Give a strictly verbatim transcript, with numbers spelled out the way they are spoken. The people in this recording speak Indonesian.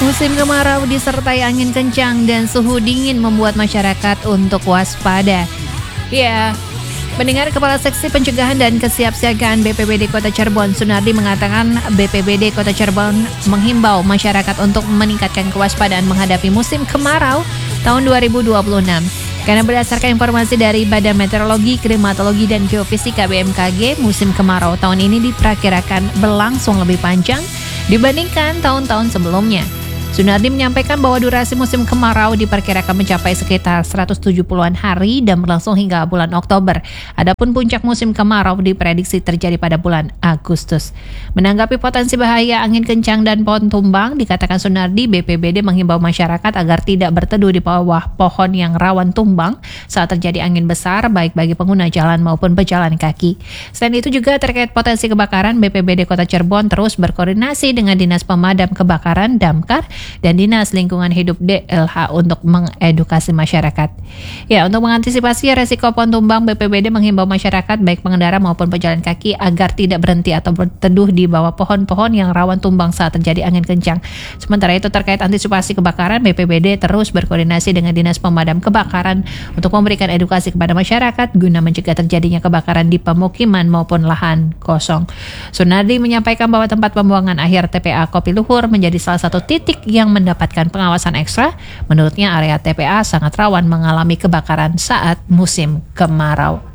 Musim kemarau disertai angin kencang dan suhu dingin membuat masyarakat untuk waspada. Ya, pendengar, Kepala Seksi Pencegahan dan Kesiapsiagaan B P B D Kota Cirebon, Sunardi, mengatakan B P B D Kota Cirebon menghimbau masyarakat untuk meningkatkan kewaspadaan menghadapi musim kemarau tahun dua ribu dua puluh enam. Karena berdasarkan informasi dari Badan Meteorologi, Klimatologi, dan Geofisika B M K G, musim kemarau tahun ini diperkirakan berlangsung lebih panjang dibandingkan tahun-tahun sebelumnya. Sunardi menyampaikan bahwa durasi musim kemarau diperkirakan mencapai sekitar seratus tujuh puluhan hari dan berlangsung hingga bulan Oktober. Adapun puncak musim kemarau diprediksi terjadi pada bulan Agustus. Menanggapi potensi bahaya angin kencang dan pohon tumbang, dikatakan Sunardi, B P B D menghimbau masyarakat agar tidak berteduh di bawah pohon yang rawan tumbang saat terjadi angin besar, baik bagi pengguna jalan maupun pejalan kaki. Selain itu juga terkait potensi kebakaran, B P B D Kota Cirebon terus berkoordinasi dengan Dinas Pemadam Kebakaran Damkar dan Dinas Lingkungan Hidup D L H untuk mengedukasi masyarakat. Ya, untuk mengantisipasi resiko pohon tumbang, B P B D menghimbau masyarakat baik pengendara maupun pejalan kaki agar tidak berhenti atau berteduh di bawah pohon-pohon yang rawan tumbang saat terjadi angin kencang. Sementara itu, terkait antisipasi kebakaran, B P B D terus berkoordinasi dengan Dinas Pemadam Kebakaran untuk memberikan edukasi kepada masyarakat guna mencegah terjadinya kebakaran di pemukiman maupun lahan kosong. Sunardi menyampaikan bahwa tempat pembuangan akhir T P A Kopi Luhur menjadi salah satu titik yang mendapatkan pengawasan ekstra. Menurutnya, area T P A sangat rawan mengalami kebakaran saat musim kemarau.